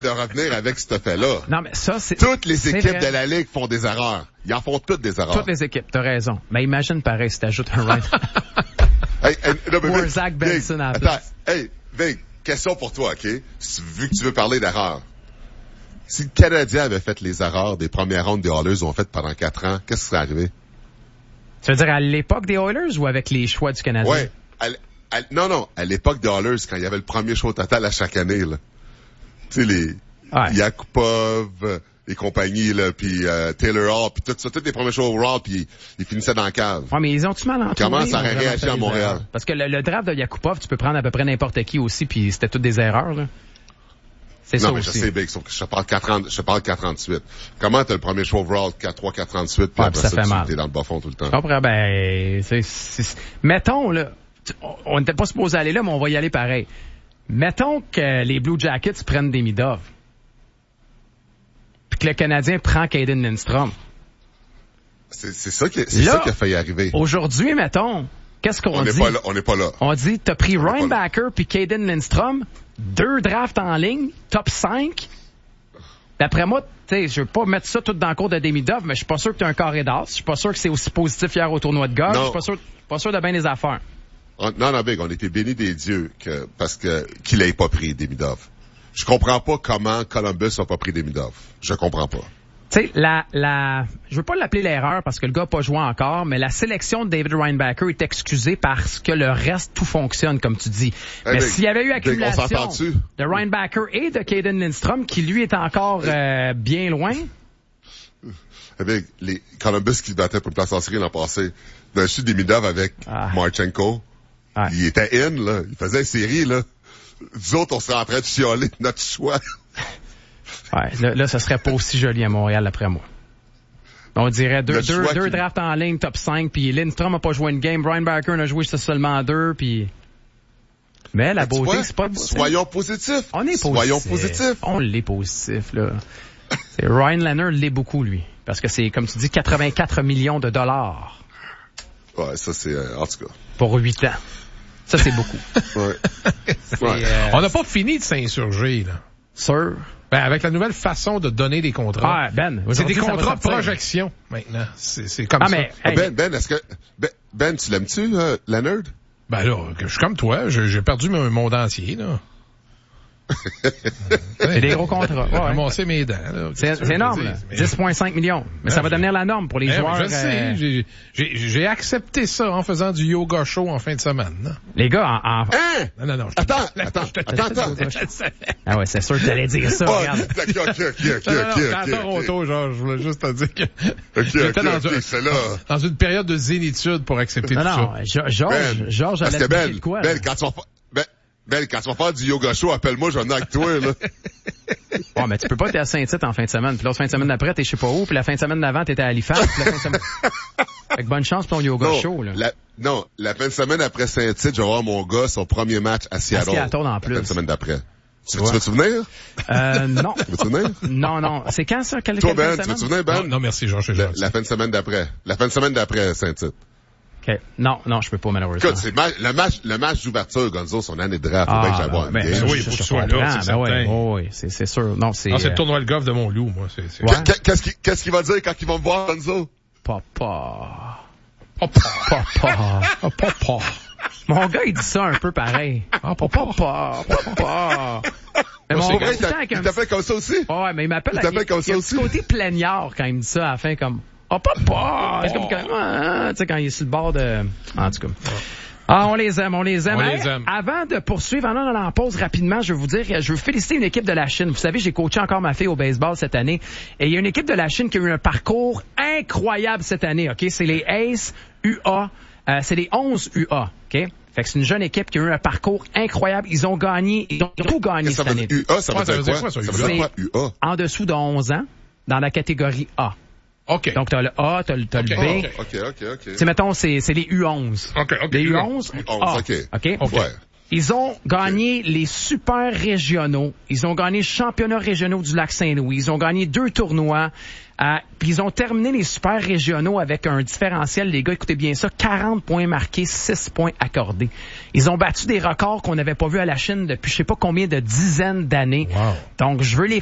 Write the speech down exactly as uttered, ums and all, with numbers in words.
de revenir avec cet fait-là. Non, mais ça, c'est... Toutes les c'est équipes vrai. de la Ligue font des erreurs. Ils en font toutes des erreurs. Toutes les équipes, t'as raison. Mais imagine pareil si t'ajoutes un Ryan. hey, hey, non, mais Ou un Vic, Zach Benson Vic, à la attends, place. hey, Vic, question pour toi, OK? Si- vu que tu veux parler d'erreurs. Si le Canadien avait fait les erreurs des premières rondes des Oilers ont fait pendant quatre ans, qu'est-ce qui serait arrivé? Tu veux dire à l'époque des Oilers ou avec les choix du Canadien? Ouais. À l- à- non, non, à l'époque des Oilers, quand il y avait le premier choix total à chaque année, là. Tu sais, les Ouais. Yakupov et compagnie, là, puis euh, Taylor Hall, puis tout ça, tous les premiers choix au Raw, puis ils finissaient dans la cave. Ouais, mais ils ont-tu mal entouré? Comment ça aurait ils ont réagi fait à des Montréal? erreurs? Parce que le, le draft de Yakupov, tu peux prendre à peu près n'importe qui aussi, puis c'était toutes des erreurs, là. C'est ça Non, mais aussi. je sais, Big, sauf que je te parle quatre ans, je te parle quatre trente-huit. Comment t'as le premier choix overall, quatre trois, quatre trente-huit, puis Ouais, après puis ça ça, fait tu mal. t'es dans le bas fond tout le temps. Je comprends, ben, c'est, c'est, mettons, là, tu- on n'était pas supposé aller là, mais on va y aller pareil. Mettons que les Blue Jackets prennent des Midov. Puis que le Canadien prend Caden Lindstrom. C'est, c'est ça qui, c'est Là, ça qui a failli arriver. Aujourd'hui, mettons, qu'est-ce qu'on On n'est dit? pas là, on n'est pas là. On dit, t'as pris On est Ryan pas là. Backer puis Caden Lindstrom, deux drafts en ligne, top cinq. D'après moi, tu sais, je veux pas mettre ça tout dans le cours de Demidov, mais je suis pas sûr que t'as un carré d'as. Je suis pas sûr que c'est aussi positif hier au tournoi de golf. Je Non. suis pas sûr, pas sûr de bien les affaires. On- non, non, Big, on était bénis des dieux que, parce que, qu'il ait pas pris Demidov. Je comprends pas comment Columbus a pas pris Demidov. Je comprends pas. Tu sais, la, la, je veux pas l'appeler l'erreur parce que le gars a pas joué encore, mais la sélection de David Reinbacker est excusée parce que le reste, tout fonctionne, comme tu dis. Hey, mais Big, s'il y avait eu Big, on accumulation s'entend-tu? de Reinbacker et de Caden Lindstrom, qui lui est encore euh, bien loin, Avec les Columbus qui se battaient pour une place en série l'an passé, dans le sud Demidov avec Ah. Marchenko, Ouais. il était in, là. Il faisait une série, là. Nous autres, on serait en train de chialer notre choix. ouais, là, là, ce serait pas aussi joli à Montréal, après moi. On dirait deux, Le deux, choix deux qui- drafts en ligne, top cinq, puis Lindstrom a pas joué une game, Reinbacker en a joué seulement deux, puis... Mais la Tu beauté, vois? c'est pas... Soyons positifs. On est positif. Soyons positifs. On l'est positif, là. C'est Ryan Leonard l'est beaucoup, lui. Parce que c'est, comme tu dis, quatre-vingt-quatre millions de dollars Ouais, ça, c'est, euh, en tout cas. pour huit ans. Ça, c'est beaucoup. Ouais. C'est, Ouais. euh, On n'a pas fini de s'insurger, là. sûr. Ben, avec la nouvelle façon de donner des contrats. Ah, Ben. c'est des aujourd'hui, ça va contrats de sortir. projection, maintenant. C'est, c'est comme Ah, ça. mais, hey, Ben, Ben, est-ce que, Ben, Ben, tu l'aimes-tu, euh, Leonard? Ben là, que je suis comme toi, j'ai, j'ai perdu mon monde entier, là. c'est des gros contrats. J'ai Ouais, ouais. ramassé mes dents, là. C'est, Qu'est-ce que c'est tu veux énorme, dire? là. Mais- dix virgule cinq millions. Mais ça Ben, va je- devenir la norme pour les Eh oui, joueurs. je le sais, euh, j'ai, j'ai, j'ai accepté ça en faisant du yoga show en fin de semaine, là. les gars, en, en... Hein? Non, non, non. je te- Attends, attends, attends, attends. Ah ouais, c'est sûr que t'allais dire ça, Oh, regarde. ok, ok, ok, ok, Non, non, non, ok, j'étais à ok, Toronto, genre, je voulais juste te dire que ok, j'étais ok, dans, ok, un- c'est là. dans une période de zénitude pour accepter Non, tout non, ça. Jo- Georges, Ben, Georges parce allait que te dire Ben, de quoi? Ben, quand tu vas faire, Ben, Ben, quand tu vas faire du yoga show, appelle-moi, je vais venir avec toi, là. Oh, mais tu peux pas être à Saint-Tite en fin de semaine. Puis l'autre fin de semaine d'après, t'es je sais pas où. Puis la fin de semaine d'avant, t'étais à Halifax. Puis la fin de semaine... Fait que bonne chance pour ton yoga non, show, là. La, non, la fin de semaine après Saint-Tite, je vais voir mon gars, son premier match à Seattle. Seattle, en plus. La fin de semaine d'après. Tu, Ouais. tu veux-tu venir? Euh, non. Tu veux-tu venir? Non, non. C'est quand ça? Quelle, Toi, quelle fin Ben, de tu veux-tu semaine? venir, Ben? Non, non, merci, Georges, c'est La, gentil. la fin de semaine d'après. La fin de semaine d'après Saint-Tite. OK. Non, non, je peux pas, malheureusement. Écoute, c'est le match, le match, le match d'ouverture, Gonzo, son année de draft. Faut bien que j'aille voir une ben, game. oui, je- faut que je tu sois là, comprends. c'est Ben ouais, certain. ouais, ouais, c'est, c'est sûr. Non, c'est... Ah, c'est le euh, tournoi de golf de mon loup, moi. C'est, c'est... Ouais. Qu'est- Qu'est-ce qu'il, qu'est-ce qu'il va dire quand ils vont me voir, Gonzo? Papa. Papa. Papa. Ah, papa. Mon gars, il dit ça un peu pareil. Ah, papa. Papa. Papa. Mais Moi, mon c'est gars, vrai, il dit ça avec Il un t'appelle comme ça aussi? Ouais, mais il m'appelle... Il t'appelle il- comme il ça y a un aussi? petit côté plaignard quand il me dit ça à la fin, comme... Oh, papa! C'est comme quand... Ah, tu sais, quand il est sur le bord de... En tout cas... Ah, on les aime, on les aime. On Hey, les aime. Avant de poursuivre, en allant en pause rapidement, je veux vous dire, je veux féliciter une équipe de la Chine. Vous savez, j'ai coaché encore ma fille au baseball cette année. Et il y a une équipe de la Chine qui a eu un parcours incroyable cette année, OK? C'est les Ace U A. Euh, c'est les onze U A, OK? Fait que c'est une jeune équipe qui a eu un parcours incroyable. Ils ont gagné, ils ont tout gagné Qu'est-ce que cette ça veut année. dire? U A, ça veut Ouais, ça dire veut dire quoi? quoi, ça, Ça veut dire U A? quoi, U A? En dessous de onze ans, dans la catégorie A. OK. Donc, t'as le A, t'as le, t'as OK, le B. OK. Ok, ok, ok. Tu sais, mettons, c'est, c'est les U onze. OK, OK. Les U onze, U onze, A. OK. OK? OK. Ouais. Ils ont gagné les super régionaux. Ils ont gagné le championnat régionaux du Lac-Saint-Louis. Ils ont gagné deux tournois. Euh, puis ils ont terminé les super régionaux avec un différentiel, les gars, écoutez bien ça, quarante points marqués, six points accordés. Ils ont battu des records qu'on n'avait pas vus à la Chine depuis je sais pas combien de dizaines d'années. Wow. Donc, je veux les